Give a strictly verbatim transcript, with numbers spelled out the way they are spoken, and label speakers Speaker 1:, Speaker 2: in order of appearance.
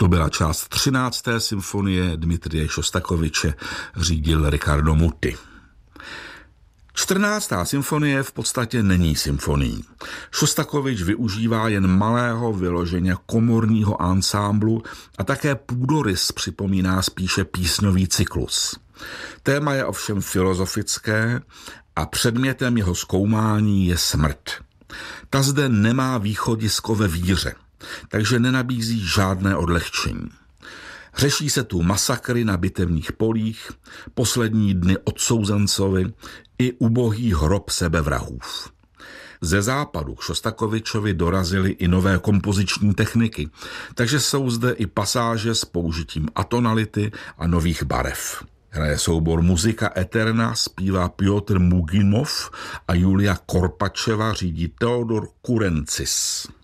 Speaker 1: To byla část třinácté symfonie Dmitrije Šostakoviče, řídil Riccardo Muti. čtrnáctá symfonie v podstatě není symfonií. Šostakovič využívá jen malého vyloženě komorního ansámblu a také půdorys připomíná spíše písňový cyklus. Téma je ovšem filozofické a předmětem jeho zkoumání je smrt. Ta zde nemá východisko ve víře, takže nenabízí žádné odlehčení. Řeší se tu masakry na bitevních polích, poslední dny odsouzencovi i ubohý hrob sebevrahův. Ze západu k Šostakovičovi dorazily i nové kompoziční techniky, takže jsou zde i pasáže s použitím atonality a nových barev. Hraje soubor Muzika Eterna, zpívá Pjotr Muginov a Julia Korpačeva řídí Teodor Kurencis.